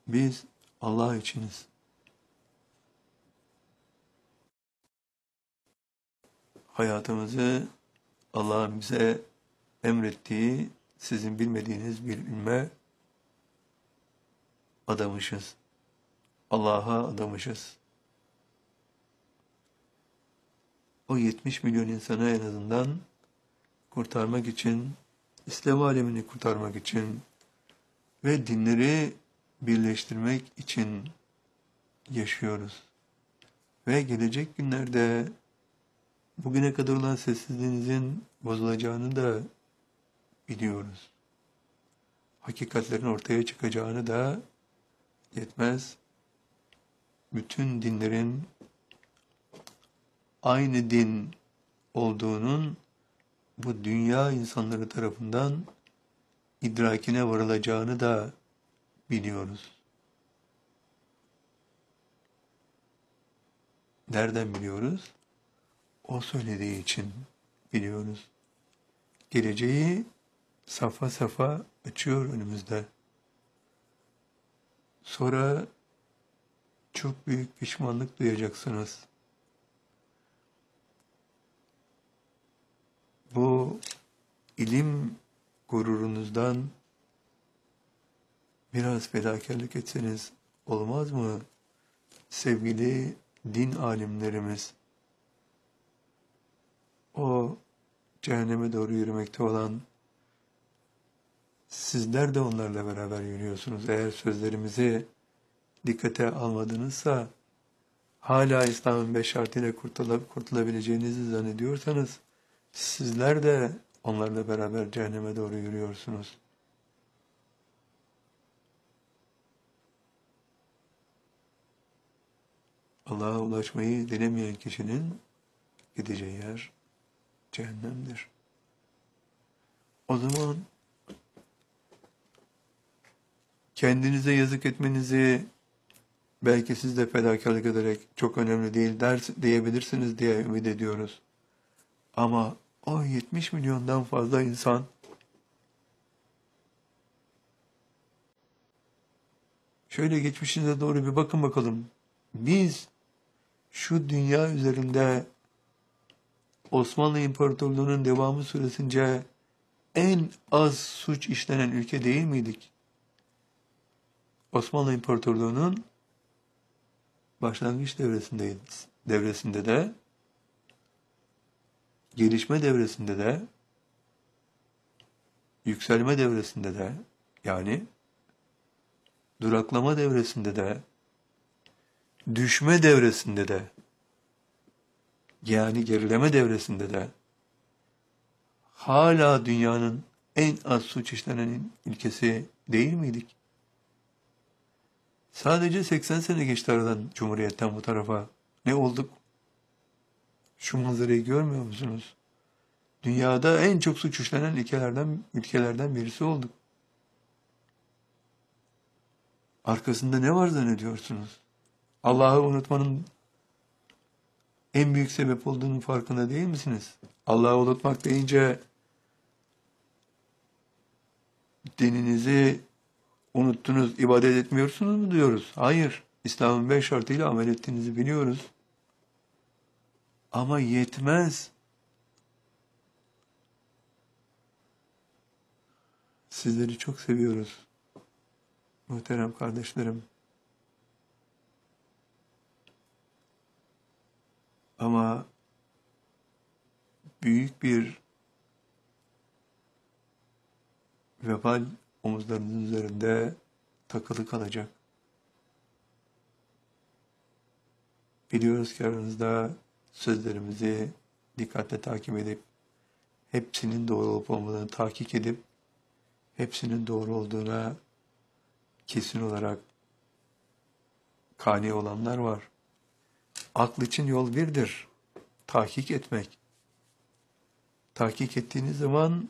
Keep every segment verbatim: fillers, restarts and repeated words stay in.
Biz Allah içiniz. Hayatımızı Allah'ın bize emrettiği, sizin bilmediğiniz bir ilme adamışız. Allah'a adamışız. O yetmiş milyon insanı en azından kurtarmak için, İslam alemini kurtarmak için ve dinleri birleştirmek için yaşıyoruz. Ve gelecek günlerde bugüne kadar olan sessizliğinizin bozulacağını da biliyoruz. Hakikatlerin ortaya çıkacağını da yetmez. Bütün dinlerin aynı din olduğunun bu dünya insanları tarafından idrakine varılacağını da biliyoruz. Nereden biliyoruz? O söylediği için biliyoruz. Geleceği safa safa açıyor önümüzde. Sonra çok büyük pişmanlık duyacaksınız. Bu ilim gururunuzdan biraz fedakarlık etseniz olmaz mı? Sevgili din alimlerimiz, o cehenneme doğru yürümekte olan sizler de onlarla beraber yürüyorsunuz. Eğer sözlerimizi dikkate almadınızsa, hala İslam'ın beş şartıyla kurtulab kurtulabileceğinizi zannediyorsanız, sizler de onlarla beraber cehenneme doğru yürüyorsunuz. Allah'a ulaşmayı dilemeyen kişinin gideceği yer cehennemdir. O zaman kendinize yazık etmenizi belki siz de fedakarlık ederek çok önemli değil ders diyebilirsiniz diye ümit ediyoruz. Ama o yetmiş milyondan fazla insan şöyle geçmişinize doğru bir bakın bakalım. Biz şu dünya üzerinde Osmanlı İmparatorluğu'nun devamı süresince en az suç işlenen ülke değil miydik? Osmanlı İmparatorluğu'nun başlangıç devresindeyiz. Devresinde de, gelişme devresinde de, yükselme devresinde de, yani duraklama devresinde de, düşme devresinde de, yani gerileme devresinde de, hala dünyanın en az suç işlenen ülkesi değil miydik? Sadece seksen sene geçti aradan Cumhuriyet'ten bu tarafa. Ne olduk? Şu manzarayı görmüyor musunuz? Dünyada en çok suç işlenen ülkelerden, ülkelerden birisi olduk. Arkasında ne var zannediyorsunuz? Allah'ı unutmanın en büyük sebep olduğunun farkında değil misiniz? Allah'ı unutmak deyince dininizi unuttunuz, ibadet etmiyorsunuz mu diyoruz? Hayır. İslam'ın beş şartıyla amel ettiğinizi biliyoruz. Ama yetmez. Sizleri çok seviyoruz. Muhterem kardeşlerim. Ama büyük bir vebal omuzlarınızın üzerinde takılı kalacak. Biliyoruz ki aranızda sözlerimizi dikkatle takip edip, hepsinin doğru olup olmadığını tahkik edip, hepsinin doğru olduğuna kesin olarak kani olanlar var. Akıl için yol birdir. Tahkik etmek. Tahkik ettiğiniz zaman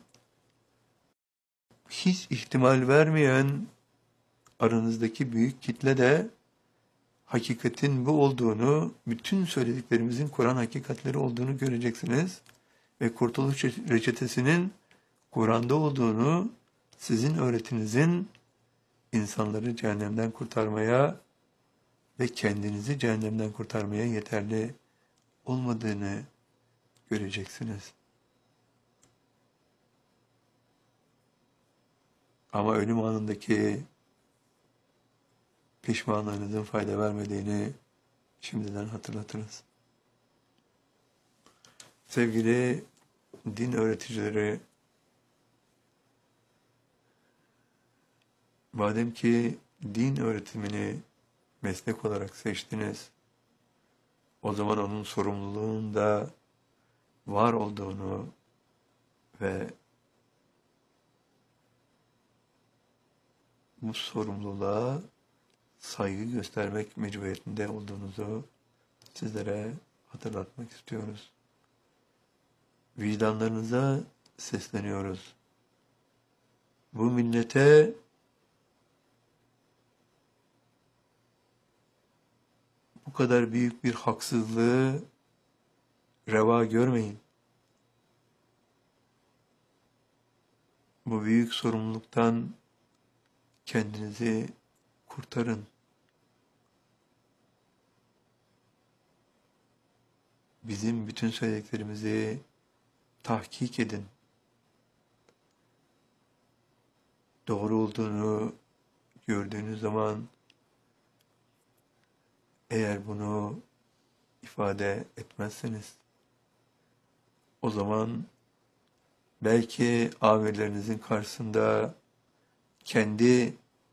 hiç ihtimal vermeyen aranızdaki büyük kitle de hakikatin bu olduğunu, bütün söylediklerimizin Kur'an hakikatleri olduğunu göreceksiniz. Ve kurtuluş reçetesinin Kur'an'da olduğunu, sizin öğretinizin insanları cehennemden kurtarmaya ve kendinizi cehennemden kurtarmaya yeterli olmadığını göreceksiniz. Ama ölüm anındaki pişmanlığınızın fayda vermediğini şimdiden hatırlatırız. Sevgili din öğreticileri, madem ki din öğretimini meslek olarak seçtiniz, o zaman onun sorumluluğunun da var olduğunu ve bu sorumluluğa saygı göstermek mecburiyetinde olduğunuzu sizlere hatırlatmak istiyoruz. Vicdanlarınıza sesleniyoruz. Bu millete bu kadar büyük bir haksızlığı reva görmeyin. Bu büyük sorumluluktan kendinizi kurtarın. Bizim bütün söylediklerimizi tahkik edin. Doğru olduğunu gördüğünüz zaman eğer bunu ifade etmezseniz o zaman belki amirlerinizin karşısında kendi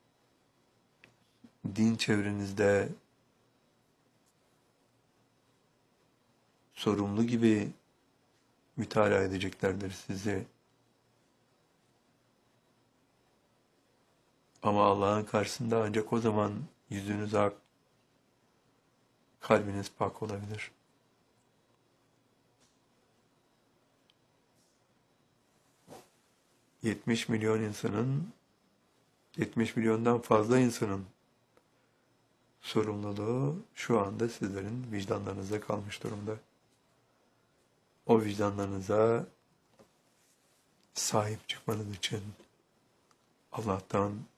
din çevrenizde sorumlu gibi mütalaa edeceklerdir sizi. Ama Allah'ın karşısında ancak o zaman yüzünüz ak, kalbiniz pak olabilir. yetmiş milyon insanın, yetmiş milyondan fazla insanın sorumluluğu şu anda sizlerin vicdanlarınızda kalmış durumda. O vicdanlarınıza sahip çıkmanız için Allah'tan